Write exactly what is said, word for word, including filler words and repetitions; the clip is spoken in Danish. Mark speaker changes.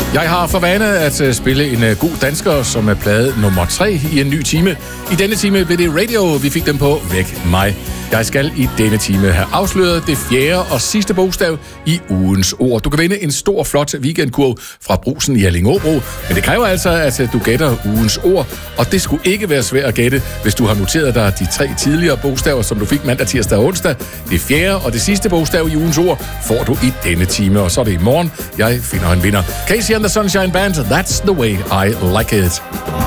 Speaker 1: Jeg har for vane at spille en god dansker, som er plade nummer tre i en ny time. I denne time blev det radio, vi fik dem på Væk Mig. Jeg skal i denne time have afsløret det fjerde og sidste bogstav i ugens ord. Du kan vinde en stor, flot weekendkurv fra Brugsen i Allingåbro, men det kræver altså, at du gætter ugens ord, og det skulle ikke være svært at gætte, hvis du har noteret dig de tre tidligere bogstaver, som du fik mandag, tirsdag og onsdag. Det fjerde og det sidste bogstav i ugens ord får du i denne time, og så er det i morgen, jeg finder en vinder. Casey and the Sunshine Band, that's the way I like it.